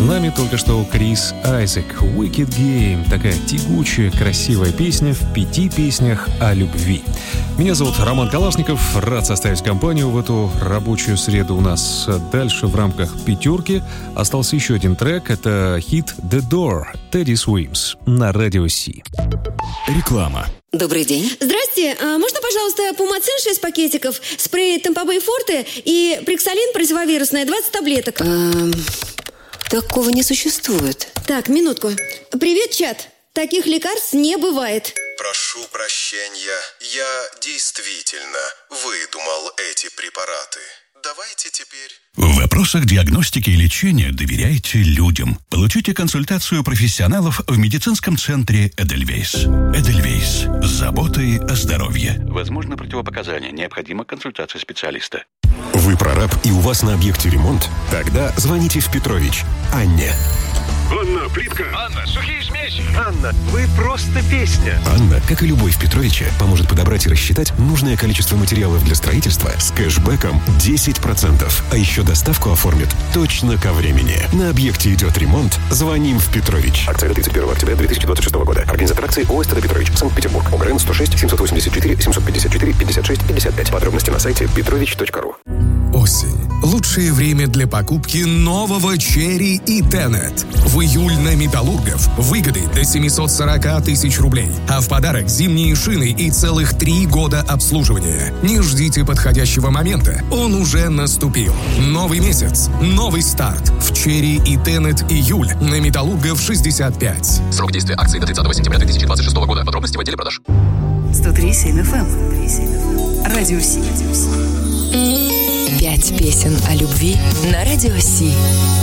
нами только что Крис Айзек, Wicked Game. Такая тягучая, красивая песня в 5 песнях о любви. Меня зовут Роман Калашников. Рад составить компанию в эту рабочую среду. У нас дальше в рамках пятерки остался еще один трек. Это хит The Door, Teddy Swims на Радио Си. Реклама. Добрый день. Здрасте. Можно, пожалуйста, Пумацин 6 пакетиков, спрей Темпобей Форте и Приксалин противовирусное 20 таблеток? Такого не существует. Так, минутку. Привет, чат. Таких лекарств не бывает. Прошу прощения, я действительно выдумал эти препараты. Давайте теперь... В вопросах диагностики и лечения доверяйте людям. Получите консультацию профессионалов в медицинском центре «Эдельвейс». «Эдельвейс» с заботой о здоровье. Возможно, противопоказания. Необходима консультация специалиста. Вы прораб и у вас на объекте ремонт? Тогда звоните в Петрович. Анне. Анна, плитка. Анна, сухие смеси. Анна, вы просто песня. Анна, как и любой в Петровиче, поможет подобрать и рассчитать нужное количество материалов для строительства с кэшбэком 10%. А еще доставку оформит точно ко времени. На объекте идет ремонт, звоним в Петрович. Акция до 31 октября 2026 года. Организатор акции ООО «СТД Петрович», Санкт-Петербург. ОГРН 106 784 754 56 55. Подробности на сайте petrovich.ru. Осень. Лучшее время для покупки нового Cherry и Tenet. В июль на Металлургов выгоды до 740 тысяч рублей. А в подарок зимние шины и целых 3 года обслуживания. Не ждите подходящего момента. Он уже наступил. Новый месяц. Новый старт. В Cherry и Tenet июль на Металлургов 65. Срок действия акции до 30 сентября 2026 года. Подробности в отделе продаж. 103.7 FM. Радио Си. 5 песен о любви на Радио Си.